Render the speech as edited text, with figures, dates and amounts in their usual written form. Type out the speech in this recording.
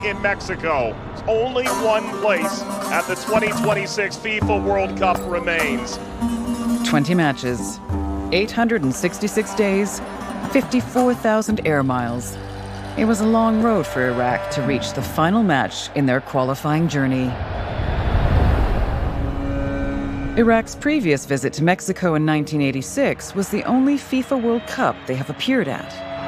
in Mexico. Only one place at the 2026 FIFA World Cup remains. 20 matches, 866 days, 54,000 air miles. It was a long road for Iraq to reach the final match in their qualifying journey. Iraq's previous visit to Mexico in 1986 was the only FIFA World Cup they have appeared at.